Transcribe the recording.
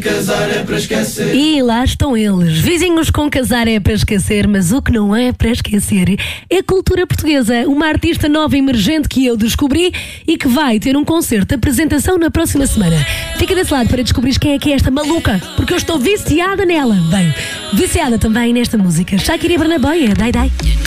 casar é para esquecer. E lá estão eles, vizinhos com casar é para esquecer, mas o que não é para esquecer é a cultura portuguesa. Uma artista nova e emergente que eu descobri e que vai ter um concerto de apresentação na próxima semana. Fica desse lado para descobrir quem é que é esta maluca, porque eu estou viciada nela. Bem, viciada também nesta música. Shakira Barnaboia, dai dai.